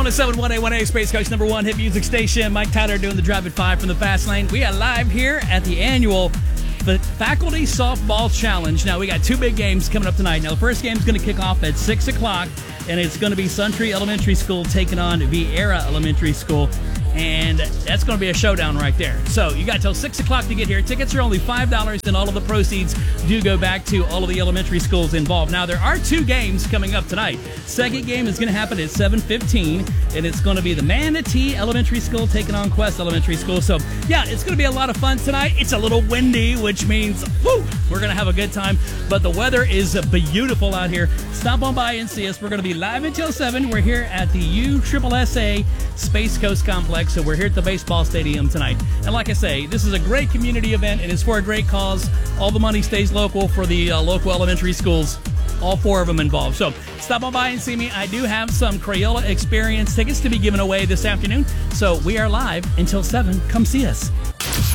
107.1A1A, Space Coast number one hit music station. Mike Tyler doing the Drive at 5 from the Fast Lane. We are live here at the annual Faculty Softball Challenge. Now, we got two big games coming up tonight. Now, the first game is going to kick off at 6 o'clock, and it's going to be Suntree Elementary School taking on Viera Elementary School. And that's going to be a showdown right there. So you got till 6 o'clock to get here. Tickets are only $5, and all of the proceeds do go back to all of the elementary schools involved. Now, there are two games coming up tonight. Second game is going to happen at 7:15, and it's going to be the Manatee Elementary School taking on Quest Elementary School. So, yeah, it's going to be a lot of fun tonight. It's a little windy, which means, woo, we're going to have a good time. But the weather is beautiful out here. Stop on by and see us. We're going to be live until 7. We're here at the USSSA Space Coast Complex. So we're here at the baseball stadium tonight. And like I say, this is a great community event, and it's for a great cause. All the money stays local for the local elementary schools. All four of them involved. So stop on by and see me. I do have some Crayola Experience tickets to be given away this afternoon. So we are live until 7. Come see us.